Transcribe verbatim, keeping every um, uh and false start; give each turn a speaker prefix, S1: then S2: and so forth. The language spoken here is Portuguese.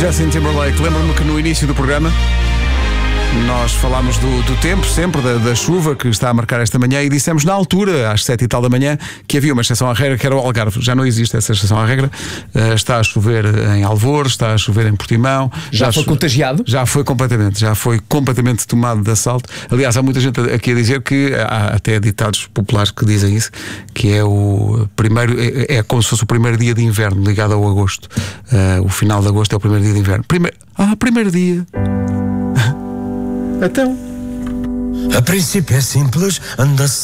S1: Justin Timberlake. Lembro-me que no início do programa nós falámos do, do tempo, sempre, da, da chuva que está a marcar esta manhã, e dissemos na altura, às sete e tal da manhã, que havia uma exceção à regra, que era o Algarve. Já não existe essa exceção à regra. Uh, está a chover em Alvores, está a chover em Portimão.
S2: Já, já foi contagiado?
S1: Já foi completamente, já foi completamente tomado de assalto. Aliás, há muita gente aqui a dizer que há até ditados populares que dizem isso, que é o primeiro, é, é como se fosse o primeiro dia de inverno ligado ao agosto. Uh, o final de agosto é o primeiro dia de inverno. Primeiro, ah, primeiro dia. Então,
S3: a princípio é simples, anda